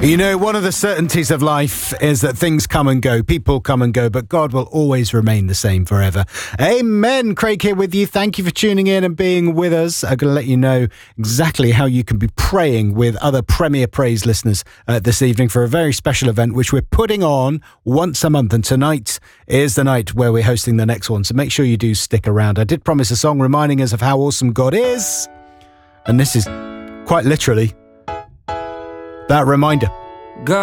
You know, one of the certainties of life is that things come and go, people come and go, but God will always remain the same forever. Amen. Craig here with you. Thank you for tuning in and being with us. I'm going to let you know exactly how you can be praying with other Premier Praise listeners this evening for a very special event, which we're putting on once a month. And tonight is the night where we're hosting the next one. So make sure you do stick around. I did promise a song reminding us of how awesome God is. And this is quite literally that reminder. God